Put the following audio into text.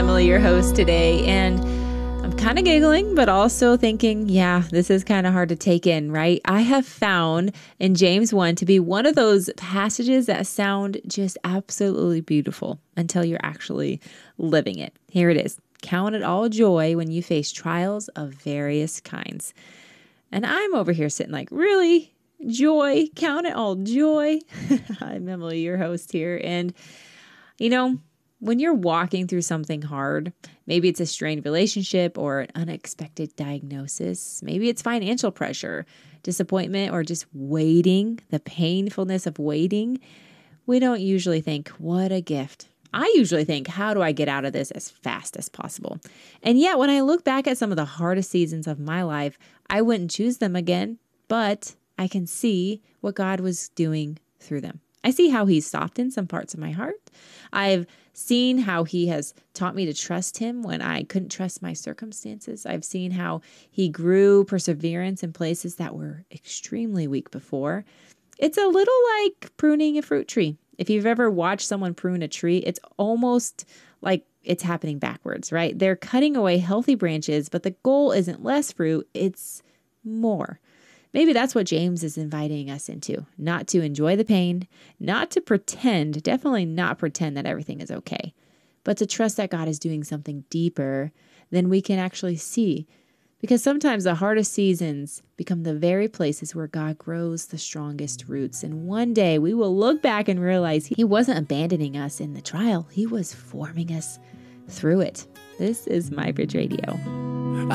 Emily, your host today, and I'm kind of giggling, but also thinking, yeah, this is kind of hard to take in, right? I have found in James 1 to be one of those passages that sound just absolutely beautiful until you're actually living it. Here it is. Count it all joy when you face trials of various kinds. And I'm over here sitting like, really? Joy? Count it all joy? I'm Emily, your host here. And, when you're walking through something hard, maybe it's a strained relationship or an unexpected diagnosis, maybe it's financial pressure, disappointment, or just waiting, the painfulness of waiting, we don't usually think, what a gift. I usually think, how do I get out of this as fast as possible? And yet, when I look back at some of the hardest seasons of my life, I wouldn't choose them again, but I can see what God was doing through them. I see how He's softened some parts of my heart. I've seen how He has taught me to trust Him when I couldn't trust my circumstances. I've seen how He grew perseverance in places that were extremely weak before. It's a little like pruning a fruit tree. If you've ever watched someone prune a tree, it's almost like it's happening backwards, right? They're cutting away healthy branches, but the goal isn't less fruit, it's more. Maybe that's what James is inviting us into, not to enjoy the pain, not to pretend, definitely not pretend that everything is okay, but to trust that God is doing something deeper than we can actually see. Because sometimes the hardest seasons become the very places where God grows the strongest roots. And one day we will look back and realize He wasn't abandoning us in the trial. He was forming us through it. This is My Bridge Radio.